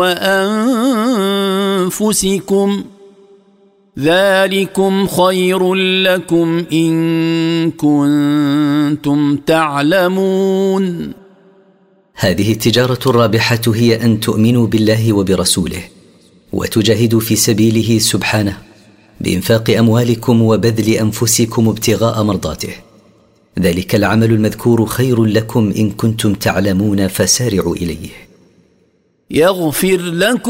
وأنفسكم ذلكم خير لكم إن كنتم تعلمون. هذه التجارة الرابحة هي أن تؤمنوا بالله وبرسوله وتجاهدوا في سبيله سبحانه بإنفاق أموالكم وبذل أنفسكم ابتغاء مرضاته. ذلك العمل المذكور خير لكم إن كنتم تعلمون فسارعوا إليه. يغفر لكم